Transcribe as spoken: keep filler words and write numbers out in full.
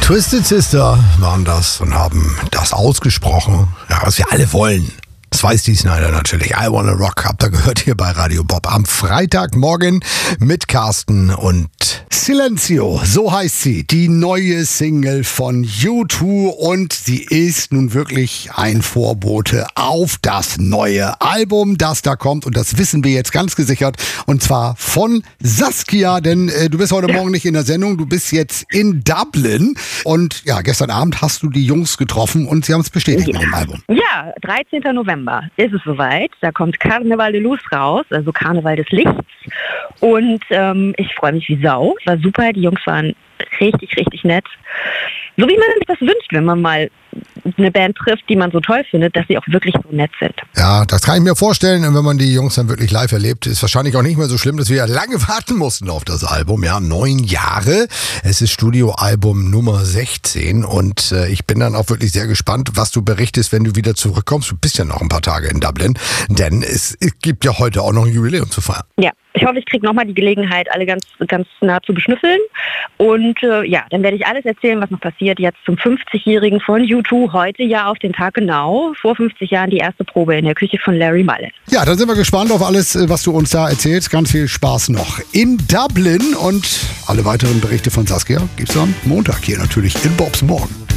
Twisted Sister waren das und haben das ausgesprochen, ja, was wir alle wollen. Das weiß die Snyder natürlich. I Wanna Rock, habt ihr gehört hier bei Radio Bob. Am Freitagmorgen mit Carsten und Silencio. So heißt sie, die neue Single von U zwei. Und sie ist nun wirklich ein Vorbote auf das neue Album, das da kommt. Und das wissen wir jetzt ganz gesichert. Und zwar von Saskia. Denn äh, du bist heute Morgen nicht in der Sendung. Du bist jetzt in Dublin. Und ja, gestern Abend hast du die Jungs getroffen und sie haben es bestätigt Ja. mit dem Album. Ja, dreizehnten November ist es soweit. Da kommt Carnaval de Luz raus, also Karneval des Lichts. Und ähm, ich freue mich wie Sau. War super, die Jungs waren richtig, richtig nett. So wie man sich das wünscht, wenn man mal eine Band trifft, die man so toll findet, dass sie auch wirklich so nett sind. Ja, das kann ich mir vorstellen. Und wenn man die Jungs dann wirklich live erlebt, ist wahrscheinlich auch nicht mehr so schlimm, dass wir lange warten mussten auf das Album. Ja, neun Jahre. Es ist Studioalbum Nummer sechzehn. Und äh, ich bin dann auch wirklich sehr gespannt, was du berichtest, wenn du wieder zurückkommst. Du bist ja noch ein paar Tage in Dublin. Denn es, es gibt ja heute auch noch ein Jubiläum zu feiern. Ja, ich hoffe, ich kriege nochmal die Gelegenheit, alle ganz, ganz nah zu beschnüffeln. Und äh, ja, dann werde ich alles erzählen, was noch passiert jetzt zum fünfzigjährigen von U zwei. Heute ja auf den Tag genau, vor fünfzig Jahren die erste Probe in der Küche von Larry Mullen. Ja, dann sind wir gespannt auf alles, was du uns da erzählst. Ganz viel Spaß noch in Dublin. Und alle weiteren Berichte von Saskia gibt's am Montag hier natürlich in Bobs Morgen.